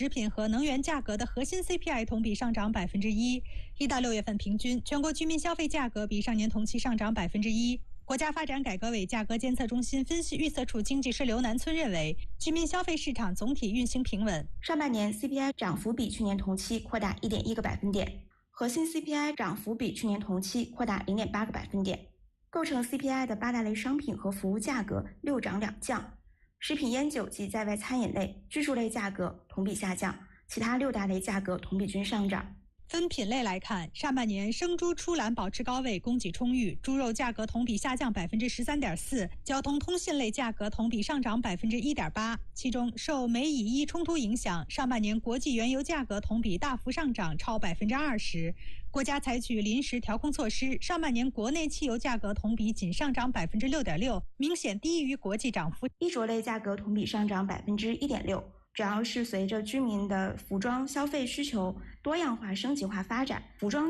食品和能源价格的核心 CPI 同比上涨1%。1到6月份平均，全国居民消费价格比上年同期上涨1%。国家发展改革委价格监测中心分析预测处经济师刘南村认为，居民消费市场总体运行平稳。 上半年 CPI 涨幅比去年同期扩大1.1个百分点，核心 CPI 涨幅比去年同期扩大0.8个百分点。构成 CPI 的8大类商品和服务价格6涨2降，食品烟酒及在外餐饮类、居住类价格同比下降，其他6大类价格同比均上涨。 分品类来看，上半年生猪出栏保持高位，供给充裕，猪肉价格同比下降13.4%，交通通信类价格同比上涨1.8%。其中，受美以伊冲突影响，上半年国际原油价格同比大幅上涨超20%。国家采取临时调控措施，上半年国内汽油价格同比仅上涨6.6%，明显低于国际涨幅。 衣着类价格同比上涨1.6%。主要是随着居民的服装消费需求多样化、升级化发展，服装